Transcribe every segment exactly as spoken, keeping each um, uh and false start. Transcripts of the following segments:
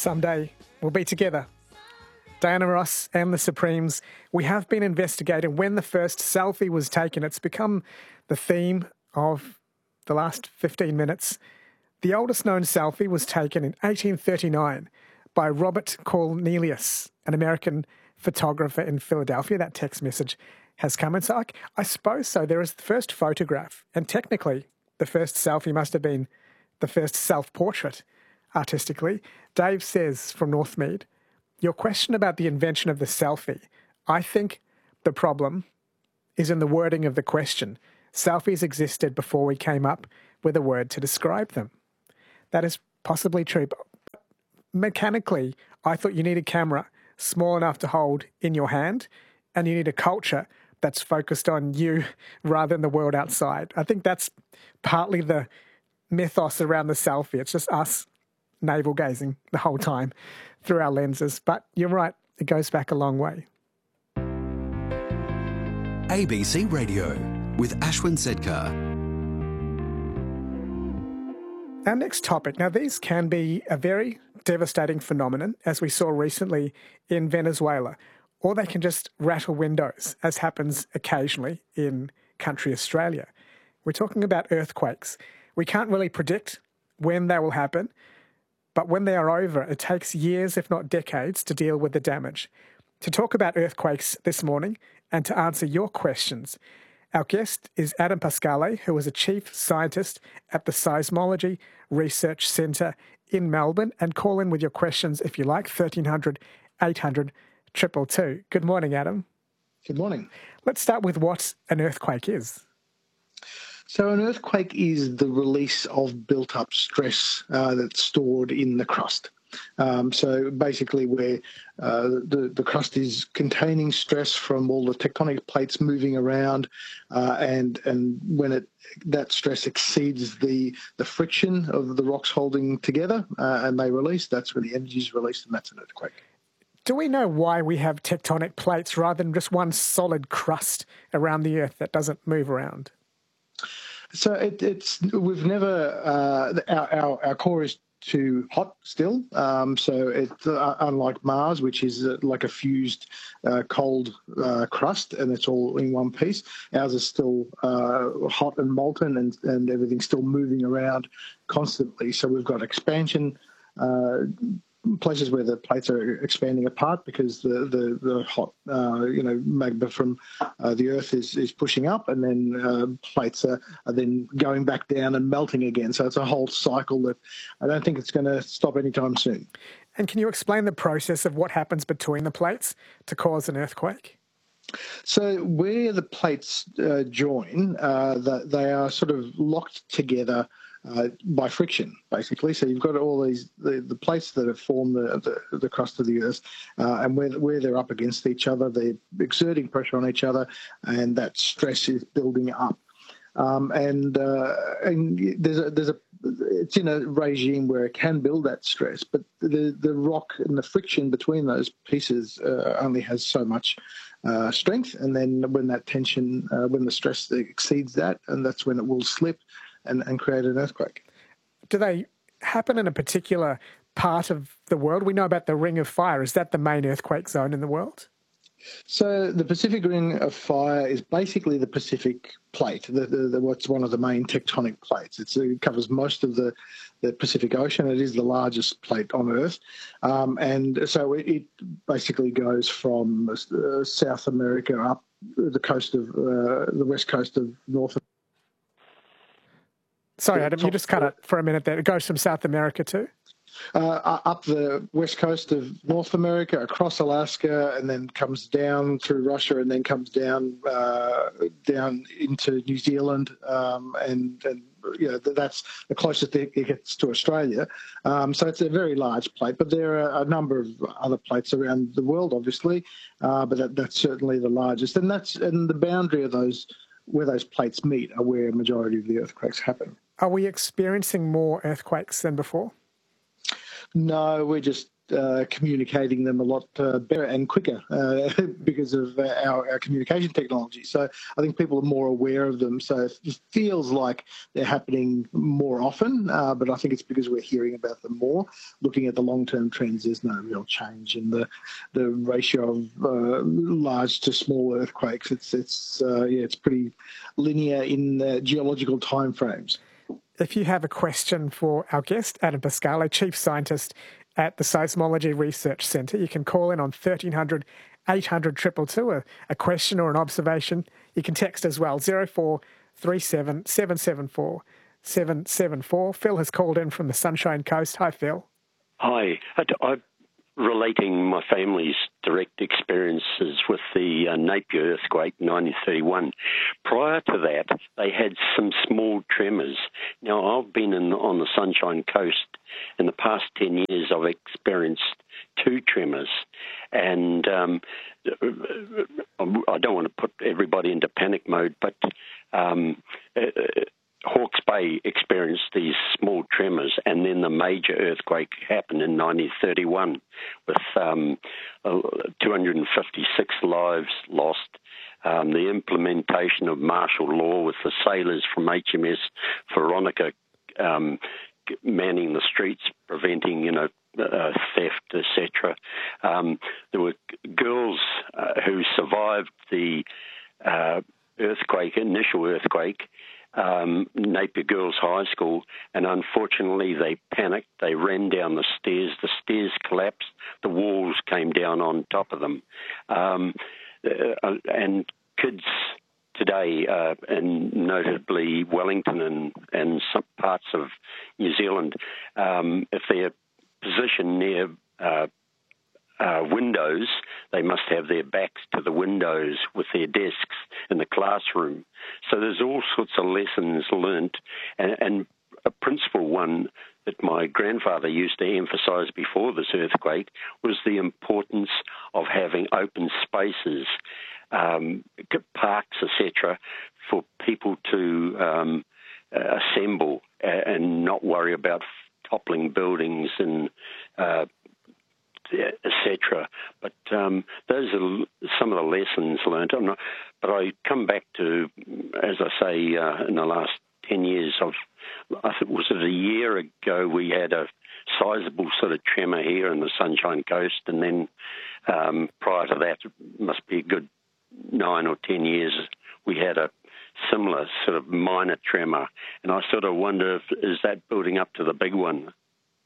Someday we'll be together. Diana Ross and the Supremes, we have been investigating when the first selfie was taken. It's become the theme of the last fifteen minutes. The oldest known selfie was taken in eighteen thirty-nine by Robert Cornelius, an American photographer in Philadelphia. That text message has come. And so I, I suppose so. There is the first photograph, and technically the first selfie must have been the first self-portrait artistically. Dave says from Northmead, your question about the invention of the selfie, I think the problem is in the wording of the question. Selfies existed before we came up with a word to describe them. That is possibly true, but mechanically, I thought you need a camera small enough to hold in your hand, and you need a culture that's focused on you rather than the world outside. I think that's partly the mythos around the selfie. It's just us navel-gazing the whole time through our lenses. But you're right, it goes back a long way. A B C Radio with Ashwin Sedkar. Our next topic. Now, these can be a very devastating phenomenon, as we saw recently in Venezuela, or they can just rattle windows, as happens occasionally in country Australia. We're talking about earthquakes. We can't really predict when they will happen, but when they are over, it takes years, if not decades, to deal with the damage. To talk about earthquakes this morning and to answer your questions, our guest is Adam Pascale, who is a chief scientist at the Seismology Research Centre in Melbourne. And call in with your questions if you like, thirteen hundred, eight hundred, two two two. Good morning, Adam. Good morning. Let's start with what an earthquake is. So an earthquake is the release of built-up stress uh, that's stored in the crust. Um, so basically where uh, the, the crust is containing stress from all the tectonic plates moving around, uh, and and when it that stress exceeds the, the friction of the rocks holding together uh, and they release, that's where the energy is released, and that's an earthquake. Do we know why we have tectonic plates rather than just one solid crust around the Earth that doesn't move around? So it, it's we've never uh, our, our our core is too hot still. Um, so it uh, unlike Mars, which is uh, like a fused uh, cold uh, crust, and it's all in one piece. Ours is still uh, hot and molten, and and everything's still moving around constantly. So we've got expansion. Uh, places where the plates are expanding apart because the the, the hot uh, you know magma from uh, the Earth is, is pushing up, and then uh, plates are, are then going back down and melting again. So it's a whole cycle that I don't think it's going to stop anytime soon. And can you explain the process of what happens between the plates to cause an earthquake? So where the plates uh, join, uh, the, they are sort of locked together Uh, by friction, basically. So you've got all these the, the plates that have formed the, the, the crust of the Earth, uh, and where where they're up against each other, they're exerting pressure on each other, and that stress is building up. Um, and uh, and there's a there's a it's in a regime where it can build that stress, but the the rock and the friction between those pieces uh, only has so much uh, strength, and then when that tension, uh, when the stress exceeds that, and that's when it will slip and, and create an earthquake. Do they happen in a particular part of the world? We know about the Ring of Fire. Is that the main earthquake zone in the world? So the Pacific Ring of Fire is basically the Pacific Plate, the, the, the, what's one of the main tectonic plates. It's, it covers most of the, the Pacific Ocean. It is the largest plate on Earth. Um, and so it, it basically goes from uh, South America up the coast of uh, the west coast of North America. Sorry, Adam, you just cut it for a minute there. It goes from South America too? Uh, up the west coast of North America, across Alaska, and then comes down through Russia, and then comes down uh, down into New Zealand, um, and, and you know that's the closest it gets to Australia. Um, so it's a very large plate, but there are a number of other plates around the world, obviously, uh, but that, that's certainly the largest, and that's and the boundary of those where those plates meet are where a majority of the earthquakes happen. Are we experiencing more earthquakes than before? No, we're just uh, communicating them a lot uh, better and quicker uh, because of uh, our, our communication technology. So I think people are more aware of them. So it feels like they're happening more often, uh, but I think it's because we're hearing about them more. Looking at the long-term trends, there's no real change in the the ratio of uh, large to small earthquakes. It's it's uh, yeah, it's pretty linear in uh, geological timeframes. If you have a question for our guest, Adam Pascale, Chief Scientist at the Seismology Research Centre, you can call in on thirteen hundred, eight hundred, two two two, a, a question or an observation. You can text as well, zero four three seven, seven seven four, seven seven four. Phil has called in from the Sunshine Coast. Hi, Phil. Hi. I'm relating my family's direct experiences with the uh, Napier earthquake, nineteen thirty-one. Prior to that, they had some small tremors. Now, I've been in, on the Sunshine Coast. In the past ten years, I've experienced two tremors. And um, I don't want to put everybody into panic mode, but um, uh, Hawke's Bay experienced these small tremors, and then the major earthquake happened in nineteen thirty-one with um, two hundred fifty-six lives lost. Um, the implementation of martial law with the sailors from H M S Veronica um, manning the streets, preventing, you know, uh, theft, et cetera. Um, there were girls uh, who survived the uh, earthquake, initial earthquake, Um, Napier Girls High School, and unfortunately they panicked. They ran down the stairs. The stairs collapsed. The walls came down on top of them. Um, uh, and kids today, uh, and notably Wellington and, and some parts of New Zealand, um, if they're positioned near uh, Uh, windows, they must have their backs to the windows with their desks in the classroom. So there's all sorts of lessons learnt, and, and a principal one that my grandfather used to emphasise before this earthquake was the importance of having open spaces, um, parks, et cetera, for people to um, uh, assemble and not worry about toppling buildings and uh, et cetera. But um, those are some of the lessons learned. I'm not, but I come back to, as I say, uh, in the last ten years, I've, I think was it a year ago, we had a sizable sort of tremor here in the Sunshine Coast, and then um, prior to that, it must be a good nine or ten years, we had a similar sort of minor tremor. And I sort of wonder if, is that building up to the big one?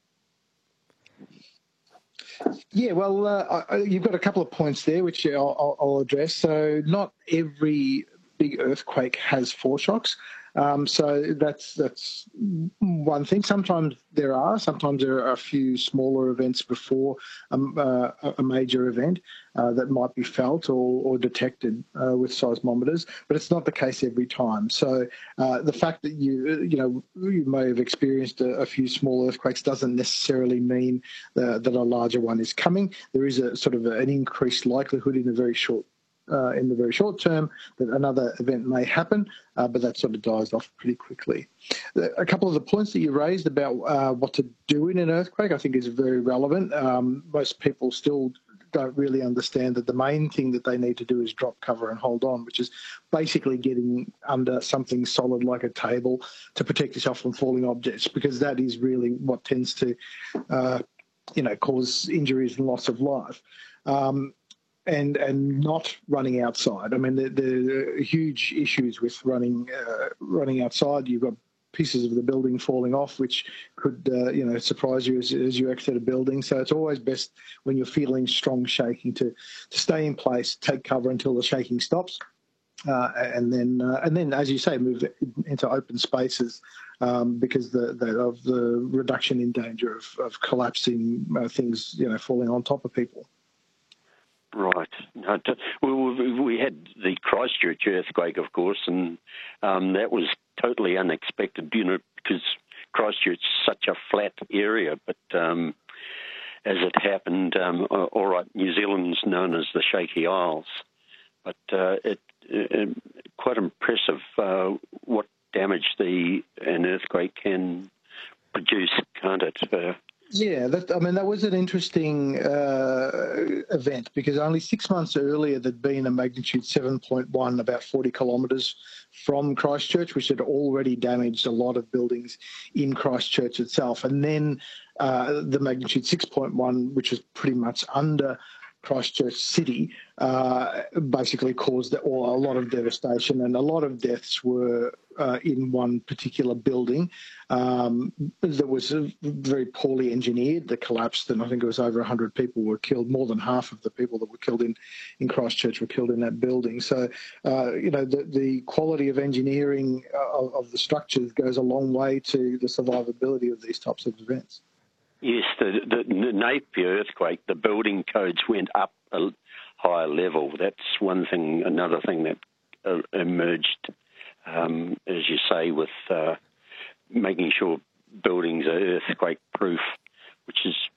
Yeah, well, uh, I, you've got a couple of points there, which I'll, I'll address. So not every big earthquake has foreshocks. Um, so that's that's one thing. Sometimes there are. Sometimes there are a few smaller events before um, uh, a major event uh, that might be felt or, or detected uh, with seismometers, but it's not the case every time. So uh, the fact that you you know you may have experienced a, a few small earthquakes doesn't necessarily mean that, that a larger one is coming. There is a sort of an increased likelihood in a very short Uh, in the very short term that another event may happen, uh, but that sort of dies off pretty quickly. A couple of the points that you raised about uh, what to do in an earthquake I think is very relevant. Um, most people still don't really understand that the main thing that they need to do is drop, cover and hold on, which is basically getting under something solid like a table to protect yourself from falling objects, because that is really what tends to uh, you know, cause injuries and loss of life. Um, And, and not running outside. I mean, there, there are huge issues with running uh, running outside. You've got pieces of the building falling off, which could, uh, you know, surprise you as, as you exit a building. So it's always best when you're feeling strong shaking to, to stay in place, take cover until the shaking stops, uh, and then uh, and then, as you say, move into open spaces um, because the, the of the reduction in danger of, of collapsing uh, things, you know, falling on top of people. Right. Well, we had the Christchurch earthquake, of course, and um, that was totally unexpected, you know, because Christchurch is such a flat area. But um, as it happened, um, all right, New Zealand's known as the Shaky Isles, but uh, it, it quite impressive uh, what damage the an earthquake can produce, can't it? Uh, Yeah, that, I mean, that was an interesting uh, event because only six months earlier there'd been a magnitude seven point one about forty kilometres from Christchurch, which had already damaged a lot of buildings in Christchurch itself. And then uh, the magnitude six point one, which was pretty much under Christchurch City, uh, basically caused a lot of devastation, and a lot of deaths were uh, in one particular building um, that was very poorly engineered, that collapsed, and I think it was over one hundred people were killed. More than half of the people that were killed in, in Christchurch were killed in that building. So, uh, you know, the, the quality of engineering of, of the structures goes a long way to the survivability of these types of events. Yes, the, the Napier earthquake, the building codes went up a higher level. That's one thing. Another thing that uh, emerged, um, as you say, with uh, making sure buildings are earthquake-proof, which is